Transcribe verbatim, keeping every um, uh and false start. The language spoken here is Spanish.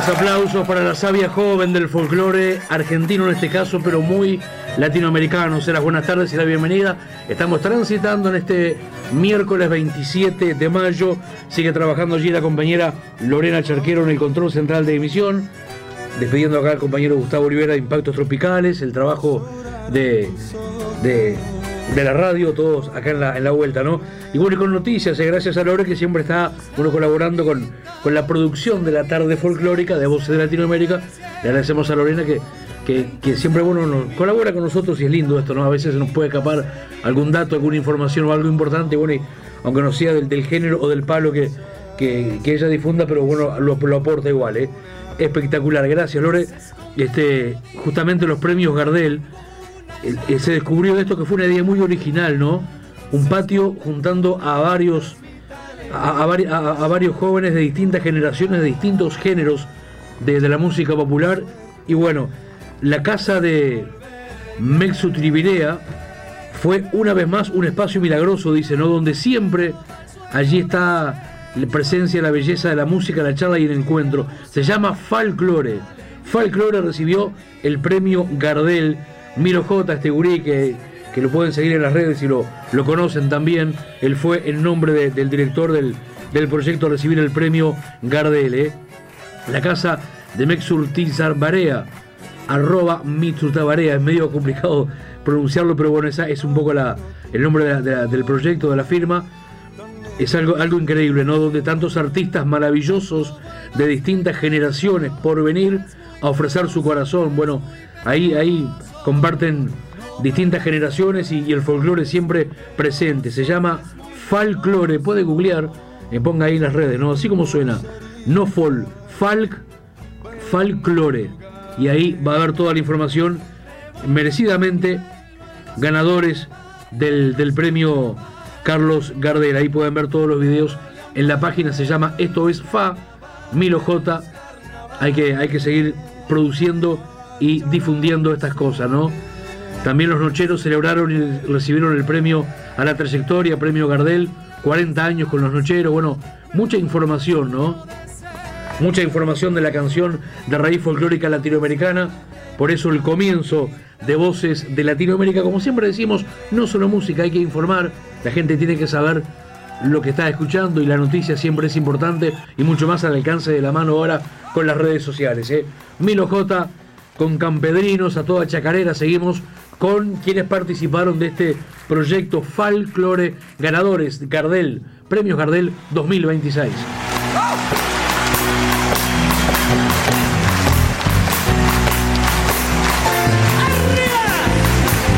Los aplausos para la savia joven del folclore argentino en este caso, pero muy latinoamericano. Será buenas tardes y la bienvenida. Estamos transitando en este miércoles veintisiete de mayo. Sigue trabajando allí la compañera Lorena Charquero en el control central de emisión. Despidiendo acá al compañero Gustavo Olivera de Impactos Tropicales, el trabajo de, de, de la radio, todos acá en la, en la vuelta, ¿no? Y bueno, y con noticias, eh, gracias a Lore que siempre está bueno, colaborando con, con la producción de la tarde folclórica de Voces de Latinoamérica. Le agradecemos a Lorena que, que, que siempre bueno, nos colabora con nosotros y es lindo esto, ¿no? A veces se nos puede escapar algún dato, alguna información o algo importante, bueno, y aunque no sea del, del género o del palo que, que, que ella difunda, pero bueno, lo, lo aporta igual, ¿eh? Espectacular, gracias Lore. Este, justamente los premios Gardel, eh, se descubrió esto que fue una idea muy original, ¿no? Un patio juntando a varios a, a, a, a varios jóvenes de distintas generaciones, de distintos géneros de, de la música popular. Y bueno, la casa de Mexu Tribirea fue una vez más un espacio milagroso, dice, ¿no? Donde siempre allí está la presencia, la belleza de la música, la charla y el encuentro. Se llama Folklore. Folklore recibió el premio Gardel. Miro J, este gurí que, que lo pueden seguir en las redes y lo, lo conocen también. Él fue el nombre de, del director del, del proyecto a recibir el premio Gardel. ¿eh? La casa de Mexurtizar Barea, arroba Mixurtabarea. Es medio complicado pronunciarlo, pero bueno, esa es un poco la, el nombre de la, de la, del proyecto, de la firma. Es algo, algo increíble, ¿no? Donde tantos artistas maravillosos de distintas generaciones por venir a ofrecer su corazón. Bueno, ahí, ahí comparten distintas generaciones y, y el folclore siempre presente. Se llama Folklore. Puede googlear, me ponga ahí en las redes, ¿no? Así como suena. No folk, folk, Folklore. Y ahí va a haber toda la información. Merecidamente ganadores del, del premio Carlos Gardel. Ahí pueden ver todos los videos en la página, se llama Esto es Fa, Milo J. Hay que, hay que seguir produciendo y difundiendo estas cosas, ¿no? También los nocheros celebraron y recibieron el premio a la trayectoria, premio Gardel, cuarenta años con los nocheros. Bueno, mucha información, ¿no? Mucha información de la canción de raíz folclórica latinoamericana. Por eso el comienzo de Voces de Latinoamérica, como siempre decimos, no solo música, hay que informar, la gente tiene que saber lo que está escuchando y la noticia siempre es importante y mucho más al alcance de la mano ahora con las redes sociales. ¿eh? Milo J con Campedrinos, a toda chacarera, seguimos con quienes participaron de este proyecto Folklore, ganadores Gardel, premios Gardel dos mil veintiséis.